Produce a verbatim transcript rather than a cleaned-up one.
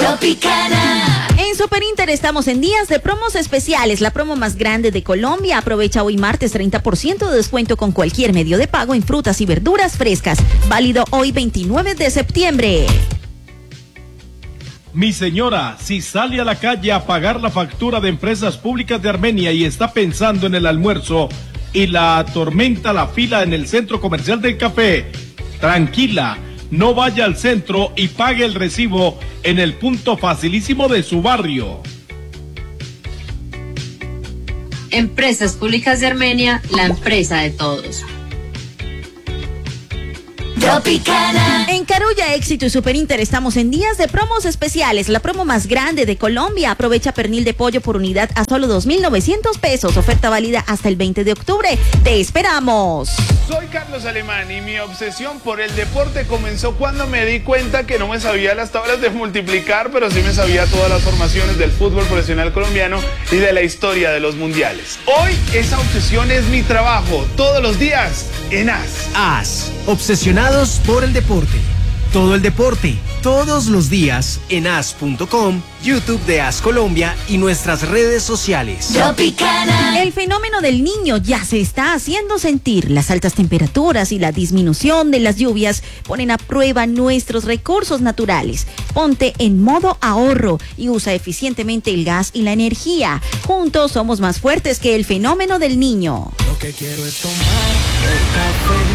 Tropicana. En Super Inter estamos en días de promos especiales, la promo más grande de Colombia. Aprovecha hoy martes treinta por ciento de descuento con cualquier medio de pago en frutas y verduras frescas. Válido hoy veintinueve de septiembre. Mi señora, si sale a la calle a pagar la factura de Empresas Públicas de Armenia y está pensando en el almuerzo y la atormenta la fila en el centro comercial del café, tranquila, no vaya al centro y pague el recibo en el punto facilísimo de su barrio. Empresas Públicas de Armenia, la empresa de todos. Tropicana. En Carulla, Éxito y Super Inter estamos en días de promos especiales, la promo más grande de Colombia. Aprovecha pernil de pollo por unidad a solo dos mil novecientos pesos, oferta válida hasta el veinte de octubre. ¡Te esperamos! Soy Carlos Alemán y mi obsesión por el deporte comenzó cuando me di cuenta que no me sabía las tablas de multiplicar, pero sí me sabía todas las formaciones del fútbol profesional colombiano y de la historia de los mundiales. Hoy esa obsesión es mi trabajo, todos los días en A S. A S, obsesionados por el deporte. Todo el deporte, todos los días en A S punto com, YouTube de A S Colombia y nuestras redes sociales. Tropicana. El fenómeno del niño ya se está haciendo sentir. Las altas temperaturas y la disminución de las lluvias ponen a prueba nuestros recursos naturales. Ponte en modo ahorro y usa eficientemente el gas y la energía. Juntos somos más fuertes que el fenómeno del niño. Lo que quiero es tomar el café